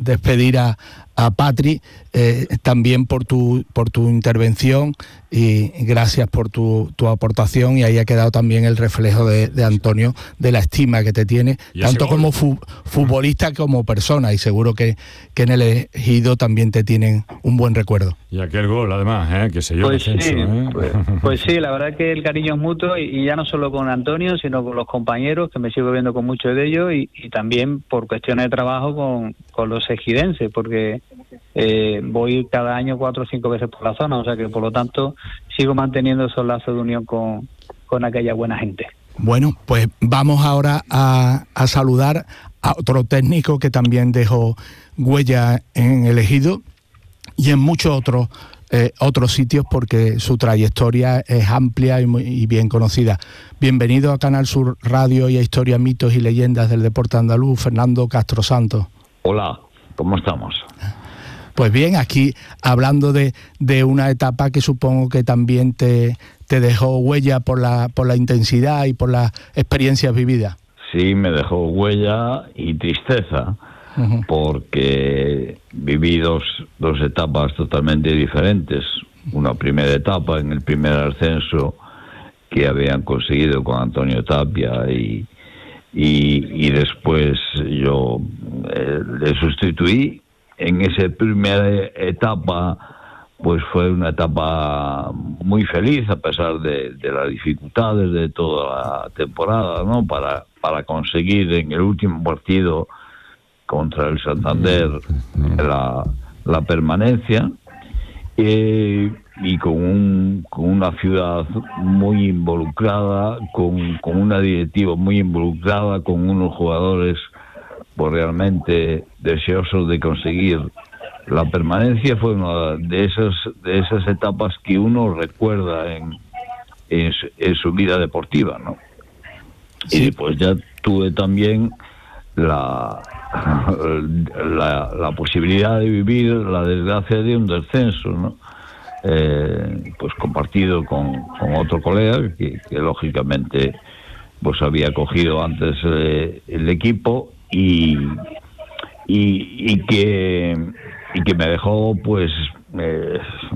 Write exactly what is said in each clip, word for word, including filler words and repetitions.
despedir a, a Patri, eh, también por tu por tu intervención y gracias por tu, tu aportación, y ahí ha quedado también el reflejo de, de Antonio, de la estima que te tiene, tanto como fu, futbolista como persona, y seguro que, que en el Ejido también te tienen un buen recuerdo. Y aquel gol, además, ¿eh? Que se dio pues descenso, sí, ¿eh? pues, pues sí, la verdad es que el cariño es mutuo, y, y ya no solo con Antonio, sino con los compañeros, que me sigo viendo con muchos de ellos, y, y también por cuestiones de trabajo con, con los ejidenses, porque eh, voy cada año cuatro o cinco veces por la zona, o sea que por lo tanto sigo manteniendo esos lazos de unión con, con aquella buena gente. Bueno, pues vamos ahora a, a saludar a otro técnico que también dejó huella en el Ejido y en muchos otros eh, otros sitios, porque su trayectoria es amplia y, muy, y bien conocida. Bienvenido a Canal Sur Radio y a Historias, Mitos y Leyendas del Deporte Andaluz, Fernando Castro Santos. Hola, ¿cómo estamos? Pues bien, aquí hablando de, de una etapa que supongo que también te, te dejó huella por la, por la intensidad y por las experiencias vividas. Sí, me dejó huella y tristeza, uh-huh. porque viví dos, dos etapas totalmente diferentes. Una primera etapa en el primer ascenso que habían conseguido con Antonio Tapia, y, y, y después yo eh, le sustituí. En esa primera etapa, pues fue una etapa muy feliz, a pesar de, de las dificultades de toda la temporada, ¿no? Para, para conseguir en el último partido contra el Santander la, la permanencia, eh, y con, un, con una ciudad muy involucrada, con, con una directiva muy involucrada, con unos jugadores pues realmente deseosos de conseguir la permanencia. Fue una de esas de esas etapas que uno recuerda en, en, en su vida deportiva, ¿no? Sí. Y pues ya tuve también la, la la posibilidad de vivir la desgracia de un descenso, ¿no? Eh, pues compartido con, con otro colega que, que lógicamente pues había cogido antes eh, el equipo, y, y, y que y que me dejó pues eh,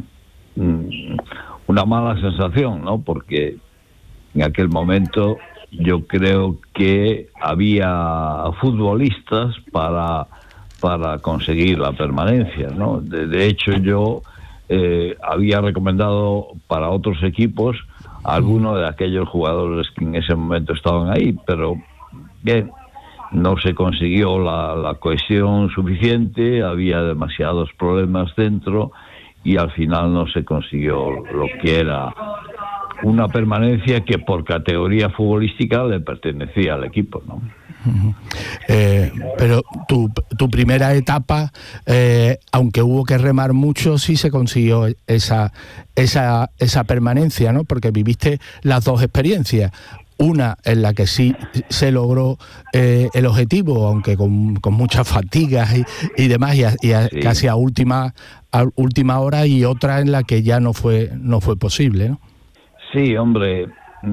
una mala sensación, ¿no? Porque en aquel momento yo creo que había futbolistas para para conseguir la permanencia, ¿no? De, de hecho yo eh, había recomendado para otros equipos a algunos de aquellos jugadores que en ese momento estaban ahí, pero bien, no se consiguió la, la cohesión suficiente, había demasiados problemas dentro y al final no se consiguió lo que era una permanencia que por categoría futbolística le pertenecía al equipo, ¿no? Uh-huh. Eh, pero tu, tu primera etapa, eh, aunque hubo que remar mucho, sí se consiguió esa, esa, esa permanencia, ¿no? Porque viviste las dos experiencias. Una en la que sí se logró eh, el objetivo, aunque con, con muchas fatigas y, y demás, y, a, y a, sí. casi a última a última hora, y otra en la que ya no fue no fue posible, ¿no? Sí, hombre,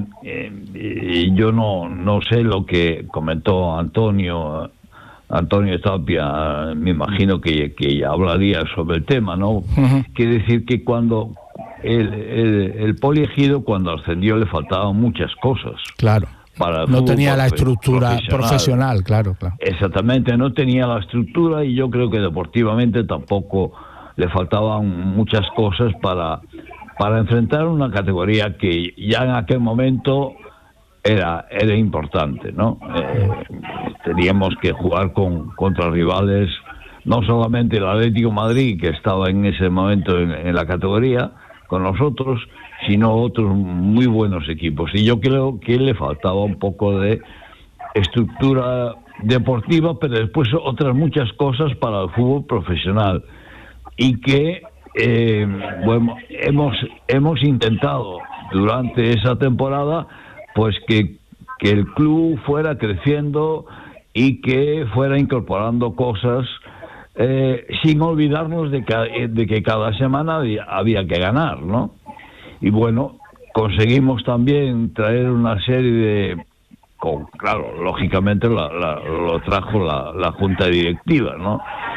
eh, yo no no sé lo que comentó Antonio Antonio Tapia, me imagino que, que ya hablaría sobre el tema, ¿no? Uh-huh. Quiere decir que cuando El, el, el poliegido cuando ascendió le faltaban muchas cosas. Claro. Para no tenía la estructura profesional. profesional, claro, claro. Exactamente, no tenía la estructura, y yo creo que deportivamente tampoco le faltaban muchas cosas para, para enfrentar una categoría que ya en aquel momento era, era importante, ¿no? Eh, teníamos que jugar con, contra rivales, no solamente el Atlético de Madrid, que estaba en ese momento en, en la categoría con nosotros, sino otros muy buenos equipos, y yo creo que le faltaba un poco de estructura deportiva, pero después otras muchas cosas para el fútbol profesional, y que eh, bueno, hemos hemos intentado durante esa temporada pues que, que el club fuera creciendo y que fuera incorporando cosas, Eh, sin olvidarnos de que, de que cada semana había, había que ganar, ¿no? Y bueno, conseguimos también traer una serie de... Con, claro, lógicamente la, la, lo trajo la, la junta directiva, ¿no?